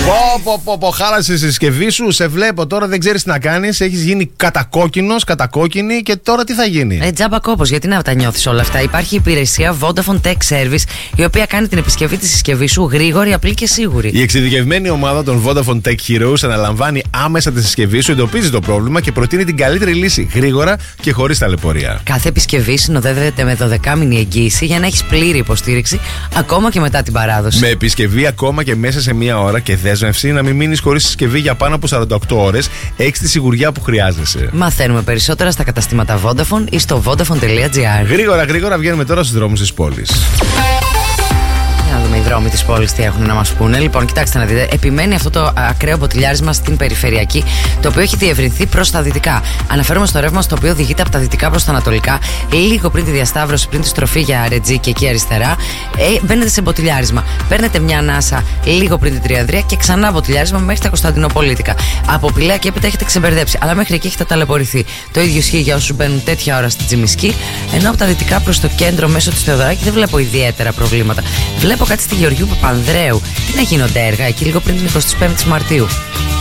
Χάλασε η συσκευή σου, σε βλέπω τώρα, δεν ξέρεις τι να κάνεις. Έχεις γίνει κατακόκκινος, κατακόκκινη και τώρα τι θα γίνει? Τζάμπα κόπος, γιατί να τα νιώθεις όλα αυτά? Υπάρχει η υπηρεσία Vodafone Tech Service, η οποία κάνει την επισκευή της συσκευής σου γρήγορη, απλή και σίγουρη. Η εξειδικευμένη ομάδα των Vodafone Tech Heroes αναλαμβάνει άμεσα τη συσκευή σου, εντοπίζει το πρόβλημα και προτείνει την καλύτερη λύση γρήγορα και χωρίς ταλαιπωρία. Κάθε επισκευή συνοδεύεται με 12μηνη εγγύηση για να έχεις πλήρη υποστήριξη ακόμα και μετά την παράδοση. Με επισκευή ακόμα και μέσα σε μία ώρα και δέσμευση να μην μείνεις χωρίς συσκευή για πάνω από 48 ώρες, έχεις τη σιγουριά που χρειάζεσαι. Μαθαίνουμε περισσότερα στα καταστήματα Vodafone ή στο vodafone.gr. Γρήγορα βγαίνουμε τώρα στους δρόμους της πόλης. Να δούμε οι δρόμοι της πόλης τι έχουν να μας πούνε. Λοιπόν, κοιτάξτε να δείτε. Επιμένει αυτό το ακραίο μποτιλιάρισμα στην περιφερειακή, το οποίο έχει διευρυνθεί προς τα δυτικά. Αναφέρομαι στο ρεύμα στο οποίο οδηγείται από τα δυτικά προς τα ανατολικά, λίγο πριν τη διασταύρωση, πριν τη στροφή για Ρετζή και εκεί αριστερά. Μπαίνετε σε μποτιλιάρισμα. Παίρνετε μια ανάσα λίγο πριν την Τριανδρία και ξανά μποτιλιάρισμα μέχρι τα Κωνσταντινοπολίτικα. Από Πηλαία και έπειτα έχετε ξεμπερδέψει, αλλά μέχρι εκεί έχετε ταλαιπωρηθεί. Το ίδιο ισχύει για όσους μπαίνουν τέτοια ώρα στη Τζιμισκή, ενώ από τα δυτικά προς το κέντρο μέσω της Θεοδωράκη δεν βλέπω ιδιαίτερα προβλήματα. Βλέπω κάτι στη Γεωργίου Παπανδρέου. Τι να γίνονται έργα εκεί λίγο πριν την 25η Μαρτίου.